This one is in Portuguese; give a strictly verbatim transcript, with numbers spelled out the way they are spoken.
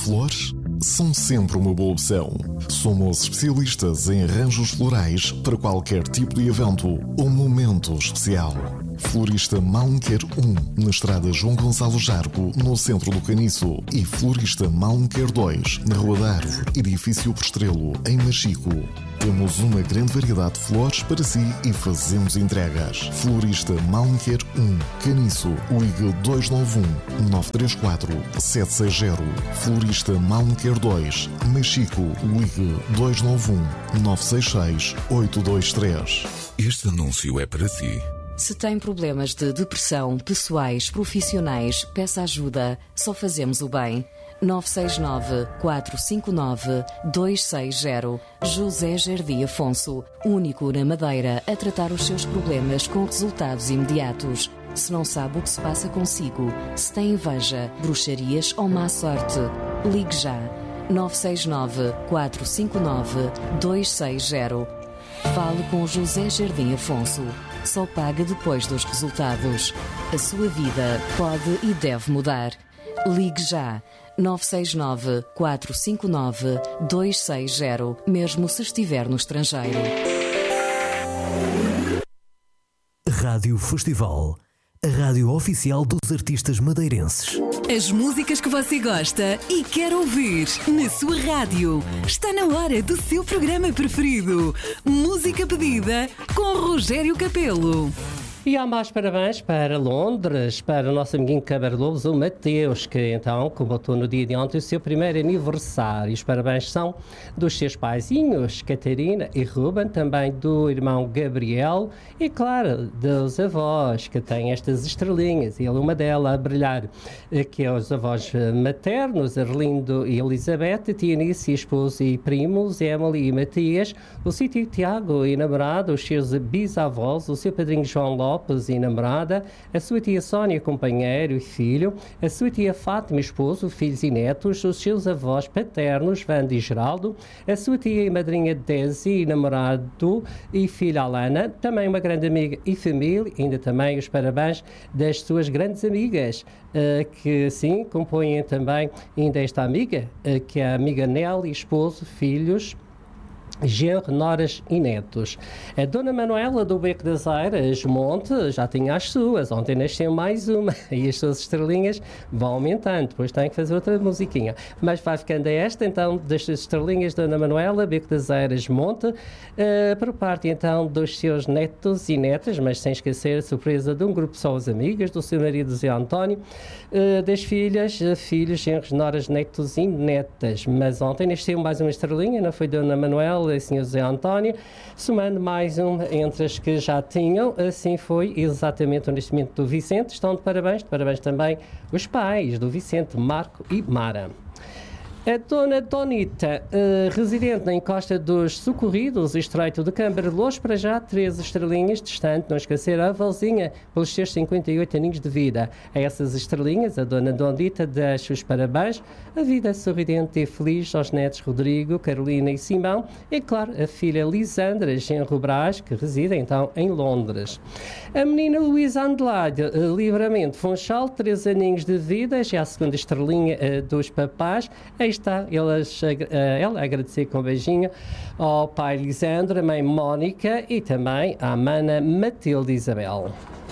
Flores são sempre uma boa opção. Somos especialistas em arranjos florais para qualquer tipo de evento ou momento especial. Florista Malmquer um, na estrada João Gonçalo Jargo, no centro do Caniço, e Florista Malmquer dois, na Rua da Árvore, edifício por Estrelo, em Machico. Temos uma grande variedade de flores para si e fazemos entregas. Florista Malmquer um, Caniço, ligue dois nove um, nove três quatro, sete seis zero. Florista Malmquer dois, Machico, ligue dois nove um, nove seis seis, oito dois três. Este anúncio é para si. Se tem problemas de depressão, pessoais, profissionais, peça ajuda. Só fazemos o bem. nove seis nove, quatro cinco nove, dois seis zero. José Jardim Afonso, único na Madeira a tratar os seus problemas com resultados imediatos. Se não sabe o que se passa consigo, se tem inveja, bruxarias ou má sorte, ligue já. nove seis nove, quatro cinco nove, dois seis zero. Fale com José Jardim Afonso. Só paga depois dos resultados. A sua vida pode e deve mudar. Ligue já. nove seis nove, quatro cinco nove, dois seis zero, mesmo se estiver no estrangeiro. Rádio Festival, a rádio oficial dos artistas madeirenses. As músicas que você gosta e quer ouvir na sua rádio. Está na hora do seu programa preferido. Música pedida com Rogério Capelo. E há mais parabéns para Londres, para o nosso amiguinho Cabarlouros, o Mateus, que então completou no dia de ontem o seu primeiro aniversário. Os parabéns são dos seus paizinhos, Catarina e Ruben, também do irmão Gabriel e, claro, dos avós, que têm estas estrelinhas, e ele uma delas a brilhar, que é os avós maternos, Arlindo e Elizabeth, tia Nice, esposo e primos, Emily e Matias, o seu tio Tiago e namorado, os seus bisavós, o seu padrinho João Lopes e namorada, a sua tia Sónia, companheiro e filho, a sua tia Fátima, esposo, filhos e netos, os seus avós paternos, Wanda e Geraldo, a sua tia e madrinha Desi e namorado e filha Alana, também uma grande amiga e família, ainda também os parabéns das suas grandes amigas, uh, que sim, compõem também ainda esta amiga, uh, que é a amiga Nelly, esposo, filhos, genro, noras e netos. A Dona Manuela do Beco das Eiras, Monte, já tinha as suas. Ontem nasceu mais uma e as suas estrelinhas vão aumentando. Depois tem que fazer outra musiquinha. Mas vai ficando esta, então, das suas estrelinhas, Dona Manuela, Beco das Eiras, Monte, uh, por parte, então, dos seus netos e netas, mas sem esquecer a surpresa de um grupo só as amigas, do seu marido Zé António, uh, das filhas, uh, filhos, genros, noras, netos e netas. Mas ontem nasceu mais uma estrelinha, não foi Dona Manuela, a senhor José António, somando mais um entre as que já tinham. Assim foi exatamente o nascimento do Vicente. Estão de parabéns, de parabéns também os pais do Vicente, Marco e Mara. A Dona Donita, uh, residente na encosta dos Socorridos, Estreito de Cambarlouros, para já três estrelinhas, distante, não esquecer a avózinha, pelos seus cinquenta e oito aninhos de vida. A essas estrelinhas, a Dona Donita deixa os parabéns, a vida sorridente e feliz aos netos Rodrigo, Carolina e Simão, e, claro, a filha Lisandra Genro Brás, que reside, então, em Londres. A menina Luísa Andelade, uh, Livramento Funchal, três aninhos de vida, já a segunda estrelinha uh, dos papás. A está elas, ela agradecer com um beijinho ao pai Lisandro, a mãe Mónica e também à mana Matilde Isabel.